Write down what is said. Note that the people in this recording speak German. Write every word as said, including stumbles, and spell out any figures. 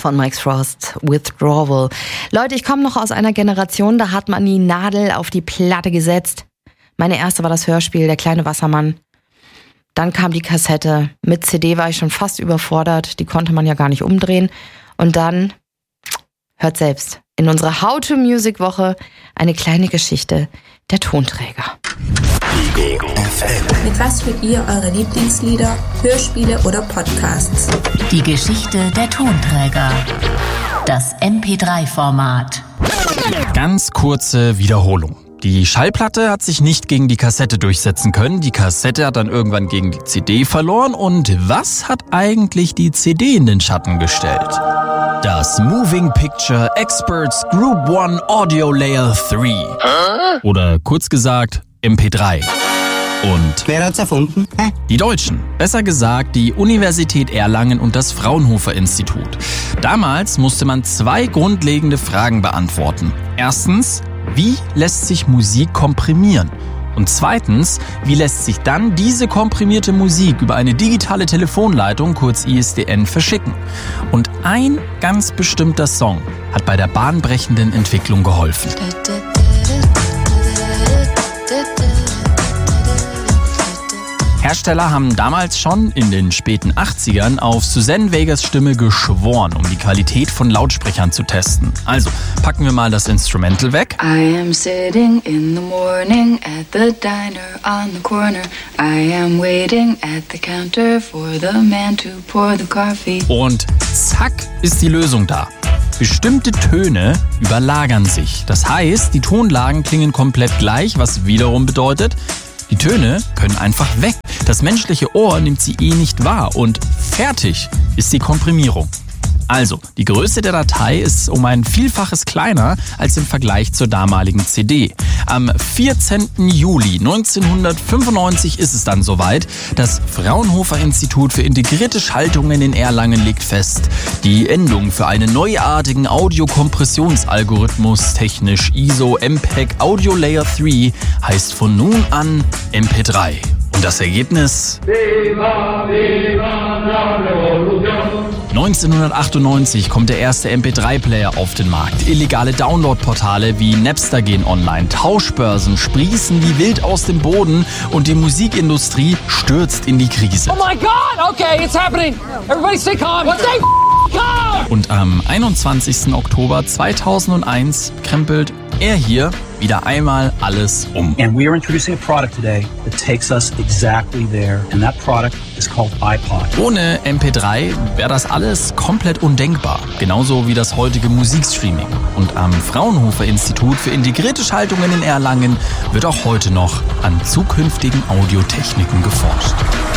von Mike Frost, Withdrawal. Leute, ich komme noch aus einer Generation, da hat man die Nadel auf die Platte gesetzt. Meine erste war das Hörspiel, Der kleine Wassermann. Dann kam die Kassette. Mit C D war ich schon fast überfordert, die konnte man ja gar nicht umdrehen. Und dann, hört selbst, in unserer How-to-Music-Woche eine kleine Geschichte der Tonträger. Ego F M. Mit was spielt ihr eure Lieblingslieder, Hörspiele oder Podcasts? Die Geschichte der Tonträger. Das M P drei Format. Ganz kurze Wiederholung. Die Schallplatte hat sich nicht gegen die Kassette durchsetzen können. Die Kassette hat dann irgendwann gegen die C D verloren. Und was hat eigentlich die C D in den Schatten gestellt? Das Moving Picture Experts Group One Audio Layer drei. Oder kurz gesagt M P drei. Und wer hat's erfunden? Hä? Die Deutschen, besser gesagt die Universität Erlangen und das Fraunhofer Institut. Damals musste man zwei grundlegende Fragen beantworten. Erstens, wie lässt sich Musik komprimieren? Und zweitens, wie lässt sich dann diese komprimierte Musik über eine digitale Telefonleitung, kurz I S D N, verschicken? Und ein ganz bestimmter Song hat bei der bahnbrechenden Entwicklung geholfen. Hersteller haben damals schon in den späten achtzigern auf Suzanne Vegas Stimme geschworen, um die Qualität von Lautsprechern zu testen. Also packen wir mal das Instrumental weg. I am sitting in the morning at the diner on the corner. I am waiting at the counter for the man to pour the coffee. Und zack ist die Lösung da. Bestimmte Töne überlagern sich. Das heißt, die Tonlagen klingen komplett gleich, was wiederum bedeutet, die Töne können einfach weg. Das menschliche Ohr nimmt sie eh nicht wahr und fertig ist die Komprimierung. Also, die Größe der Datei ist um ein Vielfaches kleiner als im Vergleich zur damaligen C D. Am vierzehnten Juli neunzehnhundertfünfundneunzig ist es dann soweit. Das Fraunhofer Institut für integrierte Schaltungen in Erlangen legt fest, die Endung für einen neuartigen Audiokompressionsalgorithmus, technisch I S O M P E G Audio Layer drei, heißt von nun an M P drei. Und das Ergebnis? Viva, viva la Revolution. neunzehnhundertachtundneunzig kommt der erste M P drei Player auf den Markt. Illegale Download-Portale wie Napster gehen online. Tauschbörsen sprießen wie wild aus dem Boden und die Musikindustrie stürzt in die Krise. Oh my God! Okay, it's happening. Everybody stay calm. Stay calm. Und am einundzwanzigsten Oktober zweitausendeins krempelt er hier wieder einmal alles um. And we are introducing a product today that takes us exactly there. And that product is called iPod. Ohne M P drei wäre das alles komplett undenkbar. Genauso wie das heutige Musikstreaming. Und am Fraunhofer Institut für integrierte Schaltungen in Erlangen wird auch heute noch an zukünftigen Audiotechniken geforscht.